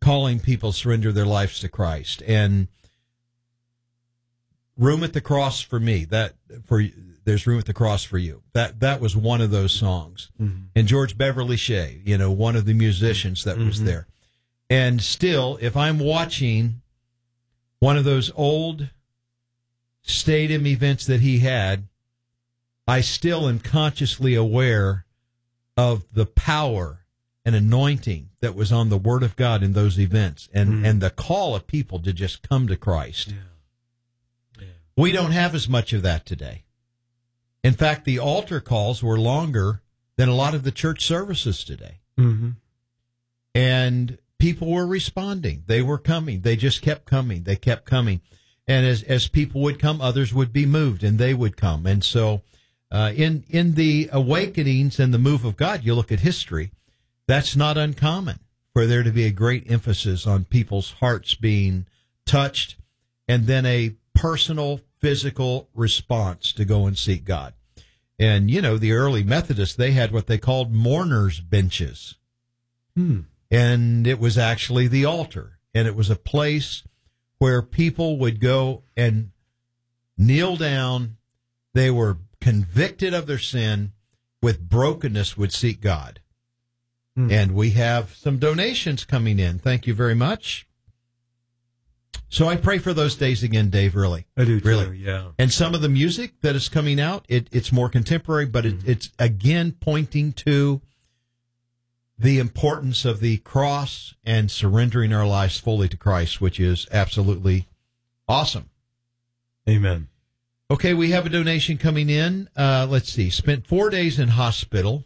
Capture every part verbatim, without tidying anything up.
calling people to surrender their lives to Christ. And Room at the Cross for me, that for there's room at the cross for you. That that was one of those songs. Mm-hmm. And George Beverly Shea, you know, one of the musicians that mm-hmm. was there. And still, if I'm watching one of those old stadium events that he had, I still am consciously aware of the power and anointing that was on the Word of God in those events, and, mm-hmm. and the call of people to just come to Christ. Yeah. Yeah. We don't have as much of that today. In fact, the altar calls were longer than a lot of the church services today. Mm-hmm. And people were responding. They were coming. They just kept coming. They kept coming. And as as people would come, others would be moved, and they would come. And so uh, in, in the awakenings and the move of God, you look at history, that's not uncommon for there to be a great emphasis on people's hearts being touched, and then a personal, physical response to go and seek God. And, you know, the early Methodists, they had what they called mourners' benches. Hmm. And it was actually the altar. And it was a place where people would go and kneel down. They were convicted of their sin, with brokenness would seek God. Hmm. And we have some donations coming in. Thank you very much. So I pray for those days again, Dave, really. I do, too, really. yeah. And some of the music that is coming out, it, it's more contemporary, but it, mm-hmm. it's, again, pointing to the importance of the cross and surrendering our lives fully to Christ, which is absolutely awesome. Amen. Okay, we have a donation coming in. Uh, let's see. Spent four days in hospital.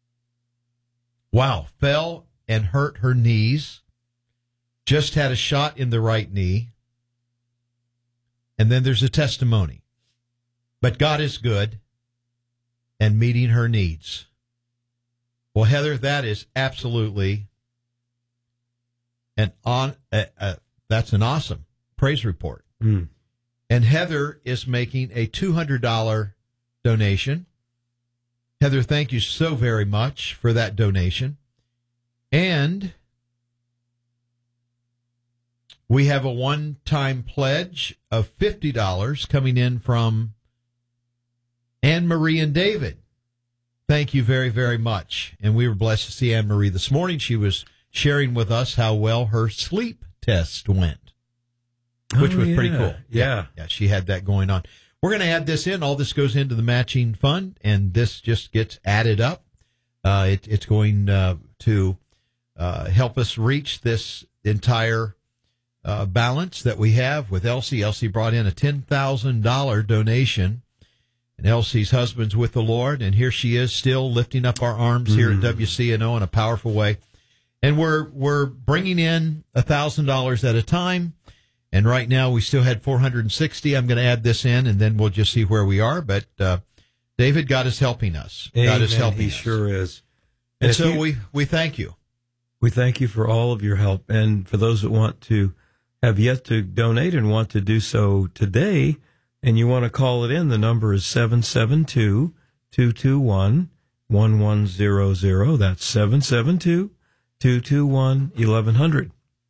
Wow. Fell and hurt her knees. Just had a shot in the right knee. And then there's a testimony. But God is good and meeting her needs. Well, Heather, that is absolutely an on. Uh, uh, that's an awesome praise report. Mm. And Heather is making a two hundred dollars donation. Heather, thank you so very much for that donation. And we have a one-time pledge of fifty dollars coming in from Anne Marie and David. Thank you very, very much. And we were blessed to see Anne Marie this morning. She was sharing with us how well her sleep test went, which oh, was yeah. pretty cool. Yeah. yeah. Yeah, she had that going on. We're going to add this in. All this goes into the matching fund, and this just gets added up. Uh, it, it's going uh, to uh, help us reach this entire Uh, balance that we have with Elsie. Elsie brought in a ten thousand dollars donation, and Elsie's husband's with the Lord, and here she is still lifting up our arms mm. here at W C N O in a powerful way. And we're we're bringing in one thousand dollars at a time, and right now we still had four hundred sixty dollars. I'm going to add this in, and then we'll just see where we are. But uh, David, God is helping us. Amen. God is helping he us. He sure is. And, and so you, we, we thank you. We thank you for all of your help. And for those that want to have yet to donate and want to do so today, and you want to call it in, the number is seven seven two, two two one, one one zero zero. That's seven seven two, two two one, eleven hundred.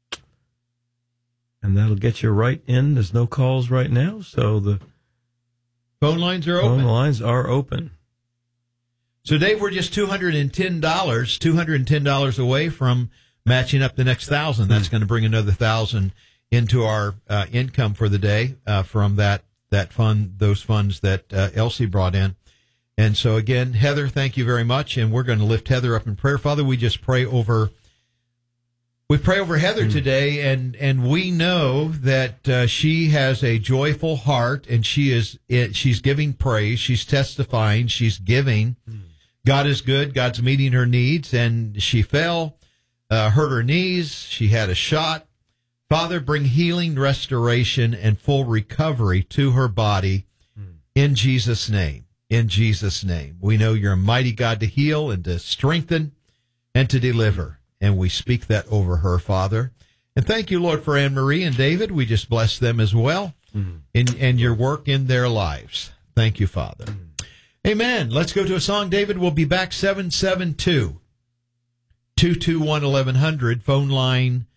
And that'll get you right in. There's no calls right now, so the phone lines are phone open. lines are open. So, Dave, we're just two hundred ten dollars, two hundred ten dollars away from matching up the next thousand. That's mm. going to bring another thousand into our uh, income for the day uh, from that that fund, those funds that uh, Elsie brought in. And so, again, Heather, thank you very much. And we're going to lift Heather up in prayer. Father, we just pray over, we pray over Heather mm. today, and, and we know that uh, she has a joyful heart, and she is it, she's giving praise, she's testifying, she's giving. Mm. God is good, God's meeting her needs, and she fell, uh, hurt her knees, she had a shot. Father, bring healing, restoration, and full recovery to her body in Jesus' name. In Jesus' name. We know you're a mighty God to heal and to strengthen and to deliver. And we speak that over her, Father. And thank you, Lord, for Anne Marie and David. We just bless them as well mm. in, and your work in their lives. Thank you, Father. Mm. Amen. Let's go to a song, David. We'll be back seven seven two, two two one, eleven hundred. Phone line